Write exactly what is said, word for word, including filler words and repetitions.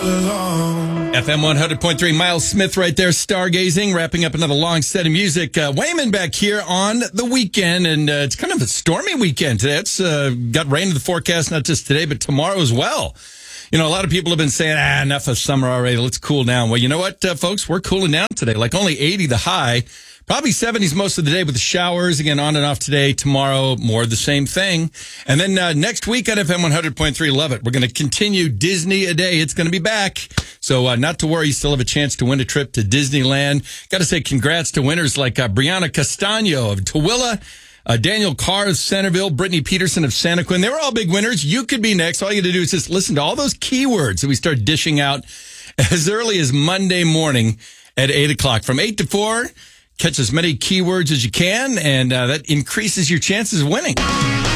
all alone. F M one hundred point three, Miles Smith right there, stargazing, wrapping up another long set of music. Uh, Wayman back here on the weekend, and uh, it's kind of a stormy weekend today. It's uh, got rain in the forecast, not just today, but tomorrow as well. You know, a lot of people have been saying, ah, enough of summer already. Let's cool down. Well, you know what, uh, folks? We're cooling down today. Like only eighty the high. Probably seventies most of the day with the showers. Again, on and off today. Tomorrow, more of the same thing. And then uh, next week on F M one hundred point three, love it. We're going to continue Disney a day. It's going to be back. So uh, not to worry. You still have a chance to win a trip to Disneyland. Got to say congrats to winners like uh, Brianna Castano of Tooele, uh, Daniel Carr of Centerville, Brittany Peterson of Santa Quinn. They were all big winners. You could be next. All you got to do is just listen to all those keywords that we start dishing out as early as Monday morning at eight o'clock. From eight to four, catch as many keywords as you can, and uh, that increases your chances of winning.